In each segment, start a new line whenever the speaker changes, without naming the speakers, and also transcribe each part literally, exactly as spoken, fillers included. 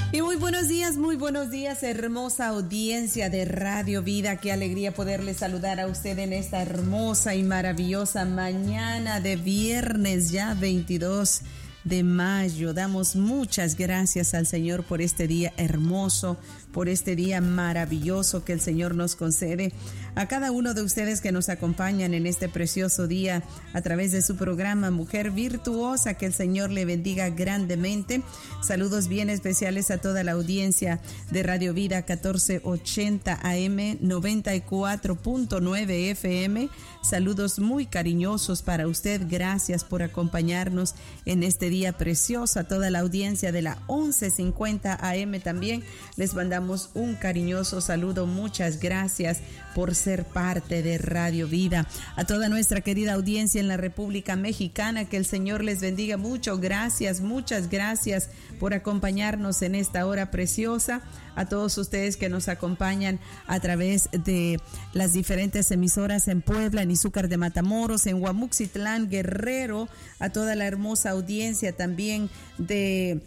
Y muy buenos días, muy buenos días, hermosa audiencia de Radio Vida. Qué alegría poderle saludar a usted en esta hermosa y maravillosa mañana de viernes, ya veintidós de mayo. Damos muchas gracias al Señor por este día hermoso, por este día maravilloso que el Señor nos concede. A cada uno de ustedes que nos acompañan en este precioso día a través de su programa Mujer Virtuosa, que el Señor le bendiga grandemente. Saludos bien especiales a toda la audiencia de Radio Vida catorce ochenta A M, noventa y cuatro punto nueve F M. Saludos muy cariñosos para usted. Gracias por acompañarnos en este día precioso. A toda la audiencia de la once cincuenta A M también les mandamos un cariñoso saludo. Muchas gracias por ser parte de Radio Vida. A toda nuestra querida audiencia en la República Mexicana, que el Señor les bendiga mucho. Gracias, muchas gracias por acompañarnos en esta hora preciosa. A todos ustedes que nos acompañan a través de las diferentes emisoras en Puebla, en Izúcar de Matamoros, en Guamuxitlán, Guerrero, a toda la hermosa audiencia también de...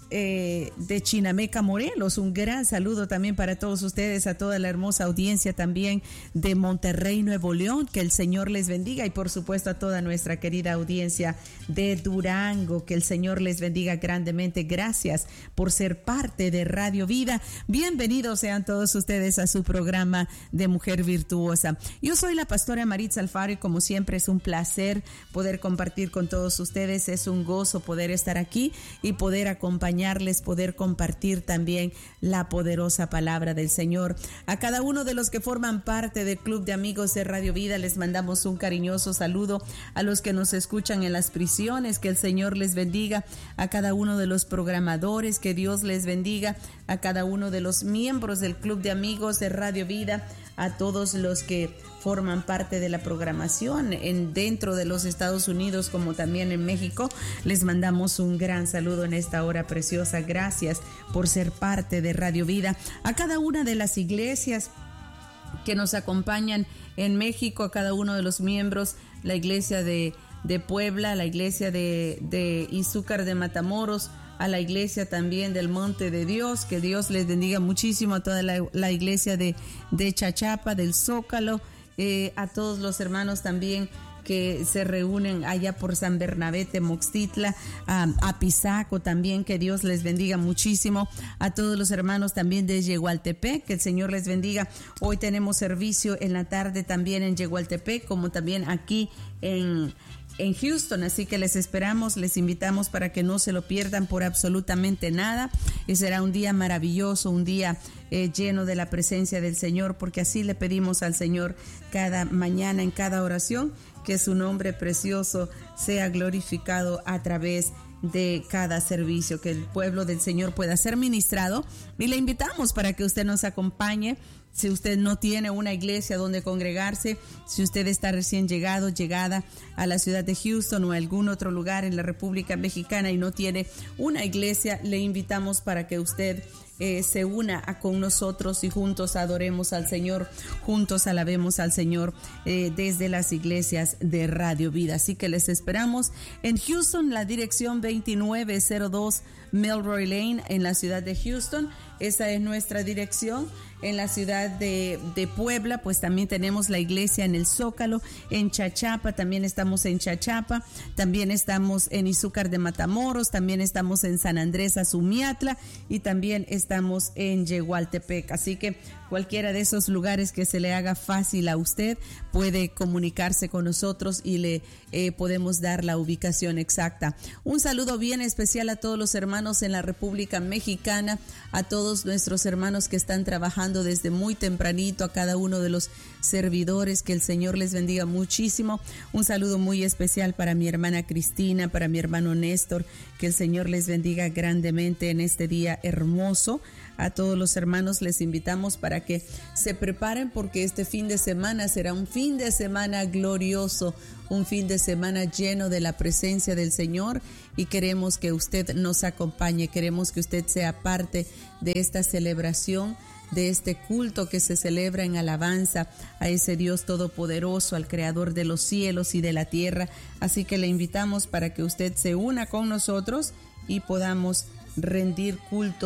Eh, de Chinameca, Morelos. Un gran saludo también para todos ustedes, a toda la hermosa audiencia también de Monterrey, Nuevo León, que el Señor les bendiga, y por supuesto a toda nuestra querida audiencia de Durango, que el Señor les bendiga grandemente. Gracias por ser parte de Radio Vida. Bienvenidos sean todos ustedes a su programa de Mujer Virtuosa. Yo soy la pastora Maritza Alfaro y como siempre es un placer poder compartir con todos ustedes. Es un gozo poder estar aquí y poder acompañar poder compartir también la poderosa palabra del Señor. A cada uno de los que forman parte del Club de Amigos de Radio Vida les mandamos un cariñoso saludo. A los que nos escuchan en las prisiones, que el Señor les bendiga. A cada uno de los programadores, que Dios les bendiga. A cada uno de los miembros del Club de Amigos de Radio Vida. A todos los que forman parte de la programación en dentro de los Estados Unidos como también en México, les mandamos un gran saludo en esta hora preciosa. Gracias por ser parte de Radio Vida. A cada una de las iglesias que nos acompañan en México, a cada uno de los miembros, la iglesia de, de Puebla, la iglesia de, de Izúcar de Matamoros, a la iglesia también del Monte de Dios, que Dios les bendiga muchísimo, a toda la, la iglesia de, de Chachapa, del Zócalo, eh, a todos los hermanos también que se reúnen allá por San Bernabé, Temoxtitla, a, a Pisaco también, que Dios les bendiga muchísimo. A todos los hermanos también de Yegualtepec, que el Señor les bendiga. Hoy tenemos servicio en la tarde también en Yegualtepec, como también aquí en... en Houston, así que les esperamos, les invitamos para que no se lo pierdan por absolutamente nada, y será un día maravilloso, un día eh, lleno de la presencia del Señor, porque así le pedimos al Señor cada mañana en cada oración, que su nombre precioso sea glorificado a través de cada servicio, que el pueblo del Señor pueda ser ministrado, y le invitamos para que usted nos acompañe. Si usted no tiene una iglesia donde congregarse, si usted está recién llegado, llegada a la ciudad de Houston o a algún otro lugar en la República Mexicana y no tiene una iglesia, le invitamos para que usted eh, se una a con nosotros y juntos adoremos al Señor, juntos alabemos al Señor eh, desde las iglesias de Radio Vida. Así que les esperamos en Houston, la dirección veintinueve cero dos Melroy Lane en la ciudad de Houston. Esa es nuestra dirección. En la ciudad de, de Puebla, pues también tenemos la iglesia en el Zócalo. En Chachapa, también estamos en Chachapa. También estamos en Izúcar de Matamoros. También estamos en San Andrés Azumiatla. Y también estamos en Yegualtepec. Así que cualquiera de esos lugares que se le haga fácil a usted, puede comunicarse con nosotros y le eh, podemos dar la ubicación exacta. Un saludo bien especial a todos los hermanos en la República Mexicana, a todos nuestros hermanos que están trabajando desde muy tempranito, a cada uno de los servidores, que el Señor les bendiga muchísimo. Un saludo muy especial para mi hermana Cristina, para mi hermano Néstor, que el Señor les bendiga grandemente en este día hermoso. A todos los hermanos les invitamos para que se preparen, porque este fin de semana será un fin de semana glorioso, un fin de semana lleno de la presencia del Señor, y queremos que usted nos acompañe, queremos que usted sea parte de esta celebración, de este culto que se celebra en alabanza a ese Dios todopoderoso, al creador de los cielos y de la tierra. Así que le invitamos para que usted se una con nosotros y podamos rendir culto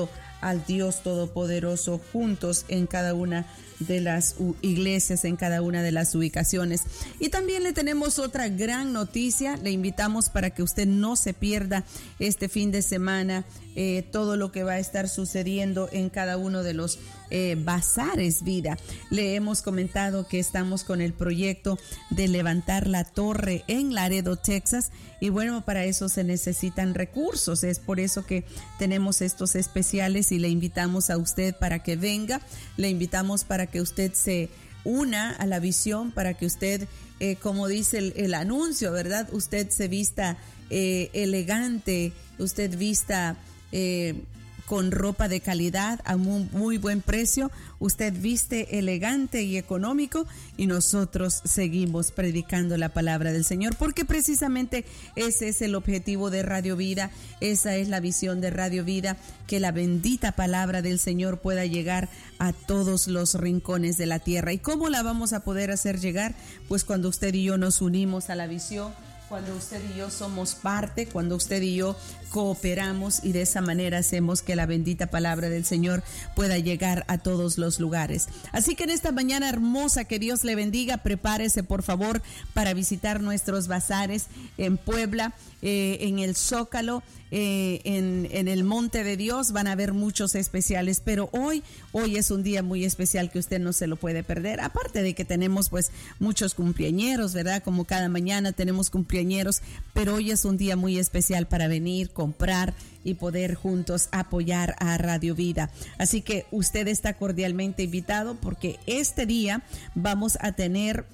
al Dios Todopoderoso juntos en cada una de las iglesias, en cada una de las ubicaciones. Y también le tenemos otra gran noticia. Le invitamos para que usted no se pierda este fin de semana eh, todo lo que va a estar sucediendo en cada uno de los eh, bazares vida. Le hemos comentado que estamos con el proyecto de levantar la torre en Laredo, Texas, y bueno, para eso se necesitan recursos. Es por eso que tenemos estos especiales y le invitamos a usted para que venga. Le invitamos para que usted se una a la visión, para que usted, eh, como dice el, el anuncio, ¿verdad? Usted se vista eh, elegante, usted vista eh, con ropa de calidad a muy, muy buen precio, usted viste elegante y económico, y nosotros seguimos predicando la palabra del Señor, porque precisamente ese es el objetivo de Radio Vida, esa es la visión de Radio Vida, que la bendita palabra del Señor pueda llegar a todos los rincones de la tierra. ¿Y cómo la vamos a poder hacer llegar? Pues cuando usted y yo nos unimos a la visión, cuando usted y yo somos parte, cuando usted y yo cooperamos, y de esa manera hacemos que la bendita palabra del Señor pueda llegar a todos los lugares. Así que en esta mañana hermosa, que Dios le bendiga, prepárese por favor para visitar nuestros bazares en Puebla, eh, en el Zócalo, eh, en, en el Monte de Dios. Van a haber muchos especiales, pero hoy, hoy es un día muy especial que usted no se lo puede perder. Aparte de que tenemos pues muchos cumpleañeros, ¿verdad? Como cada mañana tenemos cumpleañeros, pero hoy es un día muy especial para venir, comprar y poder juntos apoyar a Radio Vida. Así que usted está cordialmente invitado, porque este día vamos a tener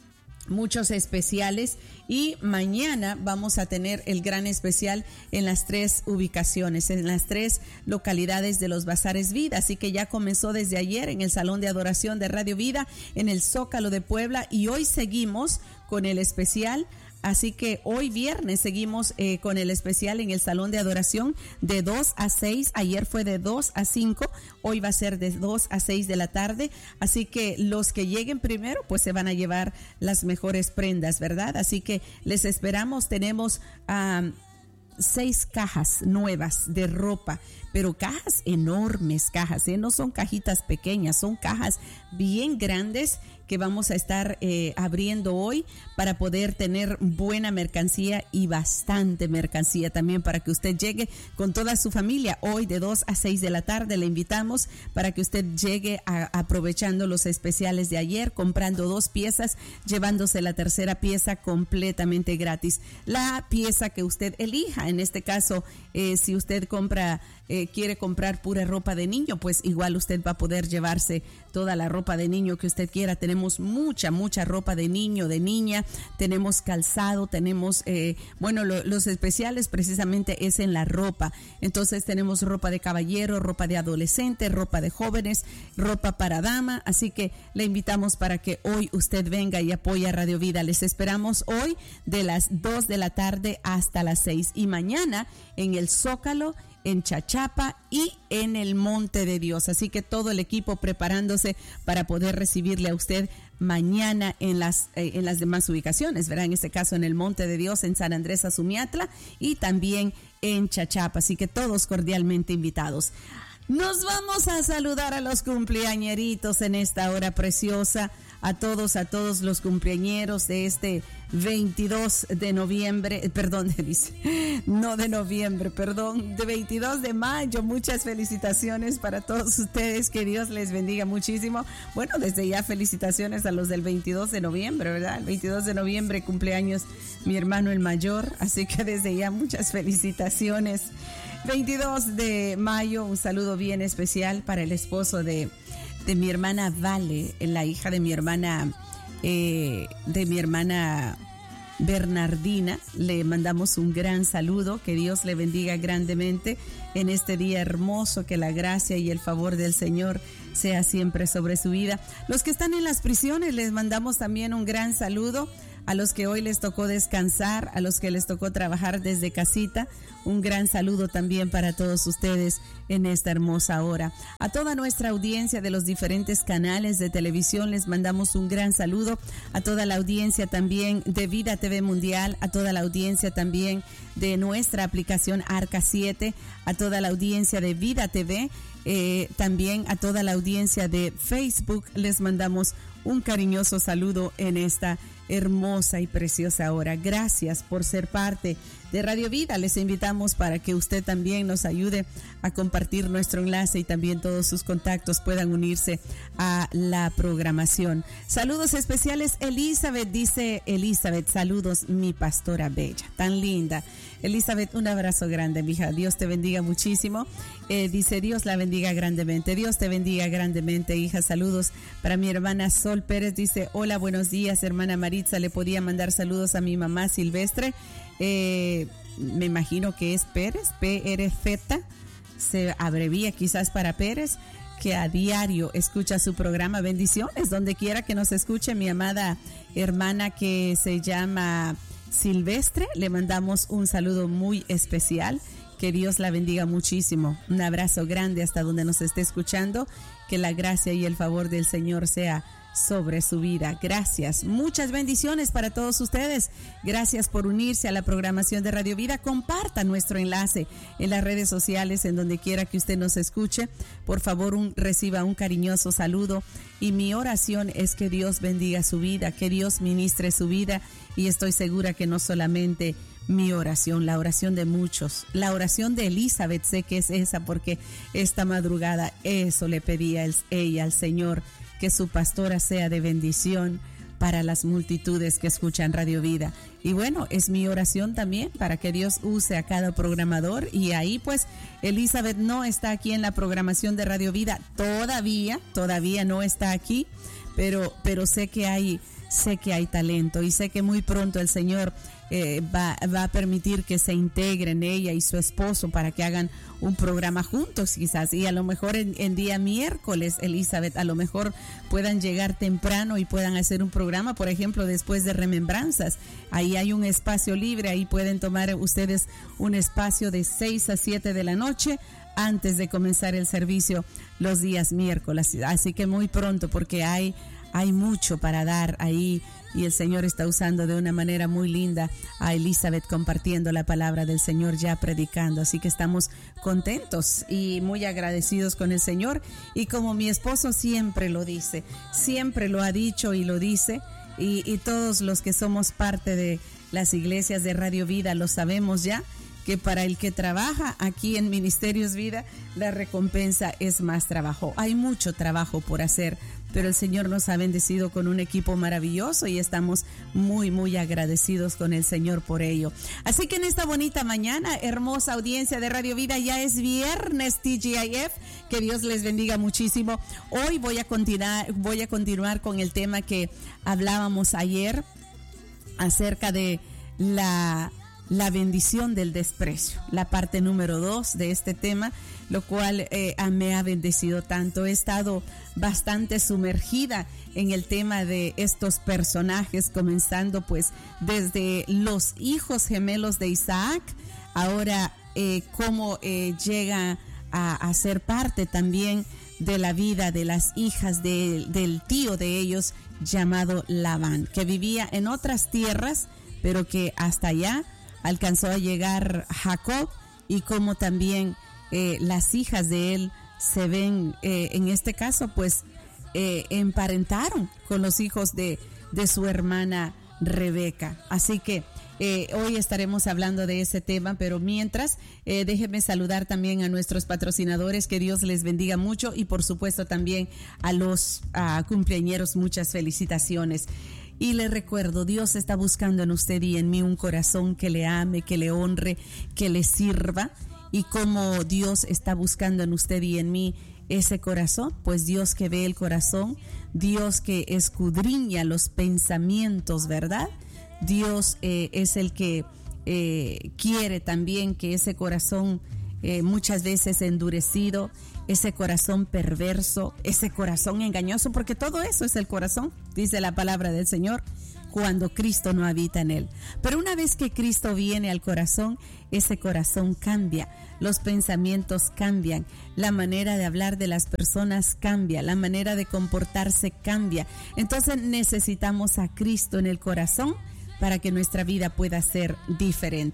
muchos especiales, y mañana vamos a tener el gran especial en las tres ubicaciones, en las tres localidades de los Bazares Vida. Así que ya comenzó desde ayer en el Salón de Adoración de Radio Vida, en el Zócalo de Puebla, y hoy seguimos con el especial. Así que hoy viernes seguimos eh, con el especial en el Salón de Adoración de dos a seis. Ayer fue de dos a cinco. Hoy va a ser de dos a seis de la tarde. Así que los que lleguen primero pues se van a llevar las mejores prendas, ¿verdad? Así que les esperamos. Tenemos um, seis cajas nuevas de ropa, pero cajas enormes, cajas, ¿eh? No son cajitas pequeñas, son cajas bien grandes que vamos a estar eh, abriendo hoy para poder tener buena mercancía y bastante mercancía también, para que usted llegue con toda su familia. Hoy de dos a seis de la tarde le invitamos para que usted llegue a, aprovechando los especiales de ayer, comprando dos piezas, llevándose la tercera pieza completamente gratis. La pieza que usted elija, en este caso, eh, si usted compra Eh, quiere comprar pura ropa de niño, pues igual usted va a poder llevarse toda la ropa de niño que usted quiera. Tenemos mucha, mucha ropa de niño, de niña, tenemos calzado, tenemos, eh, bueno, lo, los especiales precisamente es en la ropa. Entonces tenemos ropa de caballero, ropa de adolescente, ropa de jóvenes, ropa para dama. Así que le invitamos para que hoy usted venga y apoye a Radio Vida. Les esperamos hoy de las dos de la tarde hasta las seis, y mañana en el Zócalo, en Chachapa y en el Monte de Dios. Así que todo el equipo preparándose para poder recibirle a usted mañana en las eh, en las demás ubicaciones, ¿verdad? En este caso en el Monte de Dios, en San Andrés Azumiatla, y también en Chachapa. Así que todos cordialmente invitados. Nos vamos a saludar a los cumpleañeritos en esta hora preciosa, a todos, a todos los cumpleañeros de este veintidós de noviembre, perdón, dice, no de noviembre, perdón, de veintidós de mayo. Muchas felicitaciones para todos ustedes, que Dios les bendiga muchísimo. Bueno, desde ya felicitaciones a los del veintidós de noviembre, ¿verdad? El veintidós de noviembre cumpleaños mi hermano el mayor, así que desde ya muchas felicitaciones. veintidós de mayo, un saludo bien especial para el esposo de de mi hermana Vale, la hija de mi hermana eh, de mi hermana Bernardina. Le mandamos un gran saludo, que Dios le bendiga grandemente en este día hermoso, que la gracia y el favor del Señor sea siempre sobre su vida. Los que están en las prisiones, les mandamos también un gran saludo a los que hoy les tocó descansar, a los que les tocó trabajar desde casita, un gran saludo también para todos ustedes en esta hermosa hora. A toda nuestra audiencia de los diferentes canales de televisión les mandamos un gran saludo, a toda la audiencia también de Vida T V Mundial, a toda la audiencia también de nuestra aplicación Arca siete, a toda la audiencia de Vida T V, eh, también a toda la audiencia de Facebook les mandamos un cariñoso saludo en esta hermosa y preciosa hora. Gracias por ser parte de Radio Vida. Les invitamos para que usted también nos ayude a compartir nuestro enlace y también todos sus contactos puedan unirse a la programación. Saludos especiales, Elizabeth, dice Elizabeth, saludos mi pastora bella, tan linda. Elizabeth, un abrazo grande, mija. Dios te bendiga muchísimo. Eh, dice, Dios la bendiga grandemente. Dios te bendiga grandemente, hija. Saludos para mi hermana Sol Pérez. Dice, hola, buenos días, hermana Maritza. Le podía mandar saludos a mi mamá Silvestre. Eh, me imagino que es Pérez, P R Z. Se abrevia quizás para Pérez, que a diario escucha su programa. Bendiciones, donde quiera que nos escuche, mi amada hermana que se llama Silvestre, le mandamos un saludo muy especial, que Dios la bendiga muchísimo, un abrazo grande hasta donde nos esté escuchando, que la gracia y el favor del Señor sea sobre su vida. Gracias, muchas bendiciones para todos ustedes. Gracias por unirse a la programación de Radio Vida. Comparta nuestro enlace en las redes sociales, en donde quiera que usted nos escuche. Por favor, un, reciba un cariñoso saludo, y mi oración es que Dios bendiga su vida, que Dios ministre su vida, y estoy segura que no solamente mi oración, la oración de muchos, la oración de Elizabeth, sé que es esa, porque esta madrugada eso le pedía el, ella al Señor, que su pastora sea de bendición para las multitudes que escuchan Radio Vida. Y bueno, es mi oración también para que Dios use a cada programador. Y ahí pues Elizabeth no está aquí en la programación de Radio Vida todavía, todavía no está aquí, pero, pero sé que hay, sé que hay talento, y sé que muy pronto el Señor eh, va, va a permitir que se integren ella y su esposo para que hagan un programa juntos quizás, y a lo mejor en, en día miércoles, Elizabeth, a lo mejor puedan llegar temprano y puedan hacer un programa, por ejemplo, después de Remembranzas. Ahí hay un espacio libre, ahí pueden tomar ustedes un espacio de seis a siete de la noche antes de comenzar el servicio los días miércoles. Así que muy pronto, porque hay Hay mucho para dar ahí, y el Señor está usando de una manera muy linda a Elizabeth compartiendo la palabra del Señor, ya predicando. Así que estamos contentos y muy agradecidos con el Señor. Y como mi esposo siempre lo dice, siempre lo ha dicho y lo dice, y, y todos los que somos parte de las iglesias de Radio Vida lo sabemos ya, que para el que trabaja aquí en Ministerios Vida, la recompensa es más trabajo. Hay mucho trabajo por hacer, pero el Señor nos ha bendecido con un equipo maravilloso y estamos muy, muy agradecidos con el Señor por ello. Así que en esta bonita mañana, hermosa audiencia de Radio Vida, ya es viernes T G I F, que Dios les bendiga muchísimo. Hoy voy a continuar, voy a continuar con el tema que hablábamos ayer acerca de la... la bendición del desprecio, la parte número dos de este tema, lo cual eh, me ha bendecido tanto. He estado bastante sumergida en el tema de estos personajes, comenzando pues desde los hijos gemelos de Isaac, ahora eh, cómo eh, llega a, a ser parte también de la vida de las hijas de, del tío de ellos, llamado Labán, que vivía en otras tierras, pero que hasta allá alcanzó a llegar Jacob, y como también eh, las hijas de él se ven, eh, en este caso, pues eh, emparentaron con los hijos de, de su hermana Rebeca. Así que eh, hoy estaremos hablando de ese tema, pero mientras, eh, déjenme saludar también a nuestros patrocinadores, que Dios les bendiga mucho, y por supuesto también a los a cumpleañeros, muchas felicitaciones. Y le recuerdo, Dios está buscando en usted y en mí un corazón que le ame, que le honre, que le sirva. Y como Dios está buscando en usted y en mí ese corazón, pues Dios que ve el corazón, Dios que escudriña los pensamientos, ¿verdad? Dios eh, es el que eh, quiere también que ese corazón eh, muchas veces endurecido, ese corazón perverso, ese corazón engañoso, porque todo eso es el corazón, dice la palabra del Señor. cuando Cristo no habita en él. Pero una vez que Cristo viene al corazón, ese corazón cambia, los pensamientos cambian, la manera de hablar de las personas cambia, la manera de comportarse cambia. Entonces necesitamos a Cristo en el corazón para que nuestra vida pueda ser diferente.